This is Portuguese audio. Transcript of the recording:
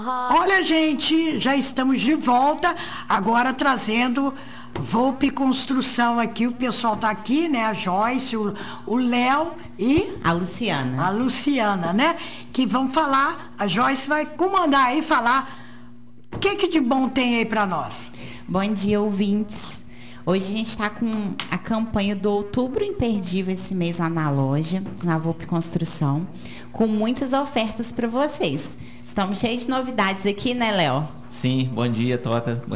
Olha, gente, já estamos de volta, agora trazendo Volpe Construção aqui. O pessoal tá aqui, né? A Joyce, o Léo e... A Luciana. A Luciana, né? Que vão falar, a Joyce vai comandar aí, falar o que de bom tem aí para nós. Bom dia, ouvintes. Hoje a gente está com a campanha do Outubro Imperdível esse mês lá na loja, na Volpe Construção, com muitas ofertas para vocês. Estamos cheios de novidades aqui, né, Léo? Sim, bom dia, Tota.